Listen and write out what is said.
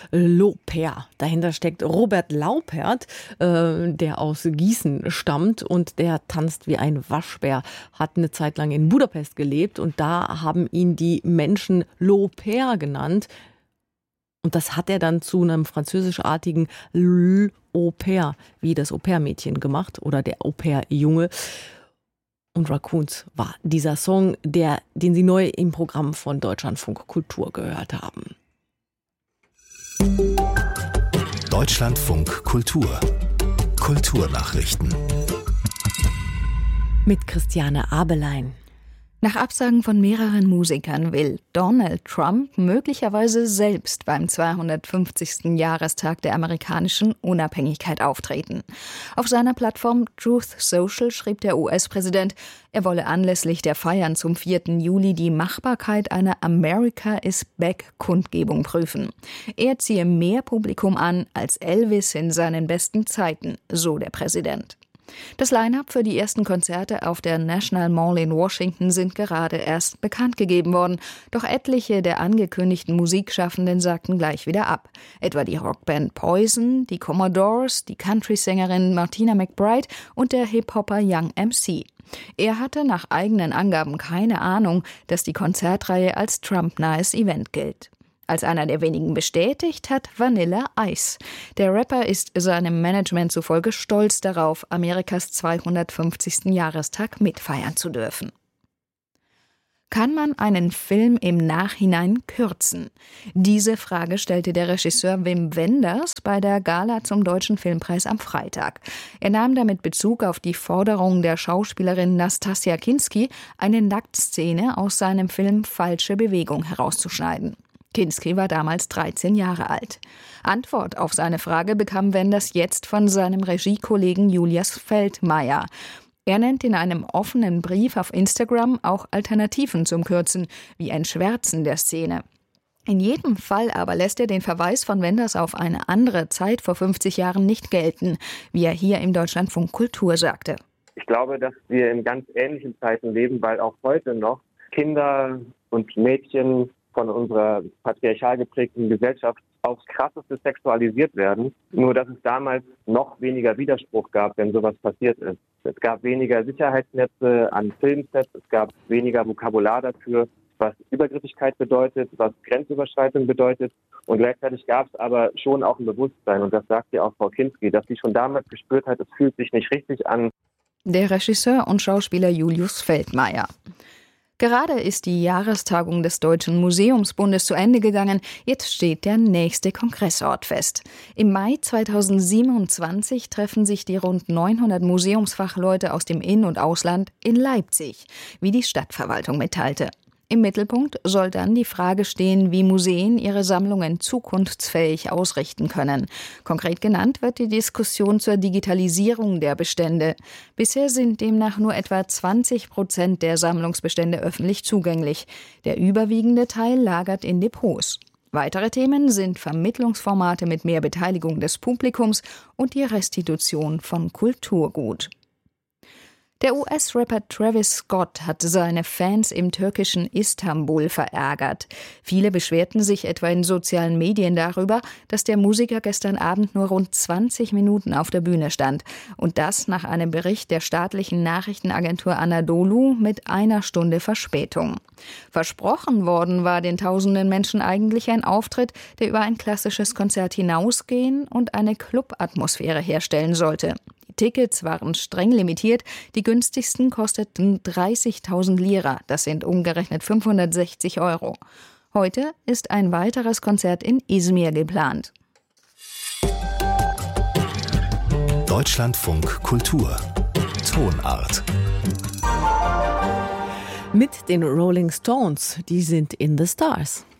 L'Aubert. Dahinter steckt Robert Laupert, der aus Gießen stammt und der tanzt wie ein Waschbär, hat eine Zeit lang in Budapest gelebt und da haben ihn die Menschen L'Aubert genannt. Und das hat er dann zu einem französischartigen L'Aubert, wie das Au-pair-Mädchen gemacht oder der Au-pair-Junge. Und Raccoons war dieser Song, den Sie neu im Programm von Deutschlandfunk Kultur gehört haben. Deutschlandfunk Kultur. Kulturnachrichten. Mit Christiane Abelein. Nach Absagen von mehreren Musikern will Donald Trump möglicherweise selbst beim 250. Jahrestag der amerikanischen Unabhängigkeit auftreten. Auf seiner Plattform Truth Social schrieb der US-Präsident, er wolle anlässlich der Feiern zum 4. Juli die Machbarkeit einer America is Back-Kundgebung prüfen. Er ziehe mehr Publikum an als Elvis in seinen besten Zeiten, so der Präsident. Das Line-up für die ersten Konzerte auf der National Mall in Washington sind gerade erst bekannt gegeben worden. Doch etliche der angekündigten Musikschaffenden sagten gleich wieder ab. Etwa die Rockband Poison, die Commodores, die Country-Sängerin Martina McBride und der Hip-Hopper Young MC. Er hatte nach eigenen Angaben keine Ahnung, dass die Konzertreihe als Trump-nahes Event gilt. Als einer der wenigen bestätigt hat Vanilla Ice. Der Rapper ist seinem Management zufolge stolz darauf, Amerikas 250. Jahrestag mitfeiern zu dürfen. Kann man einen Film im Nachhinein kürzen? Diese Frage stellte der Regisseur Wim Wenders bei der Gala zum Deutschen Filmpreis am Freitag. Er nahm damit Bezug auf die Forderung der Schauspielerin Nastassja Kinski, eine Nacktszene aus seinem Film Falsche Bewegung herauszuschneiden. Kinski war damals 13 Jahre alt. Antwort auf seine Frage bekam Wenders jetzt von seinem Regiekollegen Julius Feldmeier. Er nennt in einem offenen Brief auf Instagram auch Alternativen zum Kürzen, wie ein Schwärzen der Szene. In jedem Fall aber lässt er den Verweis von Wenders auf eine andere Zeit vor 50 Jahren nicht gelten, wie er hier im Deutschlandfunk Kultur sagte. Ich glaube, dass wir in ganz ähnlichen Zeiten leben, weil auch heute noch Kinder und Mädchen von unserer patriarchal geprägten Gesellschaft aufs Krasseste sexualisiert werden. Nur, dass es damals noch weniger Widerspruch gab, wenn sowas passiert ist. Es gab weniger Sicherheitsnetze an Filmsets, es gab weniger Vokabular dafür, was Übergriffigkeit bedeutet, was Grenzüberschreitung bedeutet. Und gleichzeitig gab es aber schon auch ein Bewusstsein, und das sagt ja auch Frau Kinski, dass sie schon damals gespürt hat, es fühlt sich nicht richtig an. Der Regisseur und Schauspieler Julius Feldmeier. Gerade ist die Jahrestagung des Deutschen Museumsbundes zu Ende gegangen. Jetzt steht der nächste Kongressort fest. Im Mai 2027 treffen sich die rund 900 Museumsfachleute aus dem In- und Ausland in Leipzig, wie die Stadtverwaltung mitteilte. Im Mittelpunkt soll dann die Frage stehen, wie Museen ihre Sammlungen zukunftsfähig ausrichten können. Konkret genannt wird die Diskussion zur Digitalisierung der Bestände. Bisher sind demnach nur etwa 20% der Sammlungsbestände öffentlich zugänglich. Der überwiegende Teil lagert in Depots. Weitere Themen sind Vermittlungsformate mit mehr Beteiligung des Publikums und die Restitution von Kulturgut. Der US-Rapper Travis Scott hat seine Fans im türkischen Istanbul verärgert. Viele beschwerten sich etwa in sozialen Medien darüber, dass der Musiker gestern Abend nur rund 20 Minuten auf der Bühne stand. Und das nach einem Bericht der staatlichen Nachrichtenagentur Anadolu mit 1 Stunde Verspätung. Versprochen worden war den tausenden Menschen eigentlich ein Auftritt, der über ein klassisches Konzert hinausgehen und eine Club-Atmosphäre herstellen sollte. Tickets waren streng limitiert, die günstigsten kosteten 30.000 Lira, das sind umgerechnet 560 €. Heute ist ein weiteres Konzert in Izmir geplant. Deutschlandfunk Kultur. Tonart. Mit den Rolling Stones, die sind in the Stars.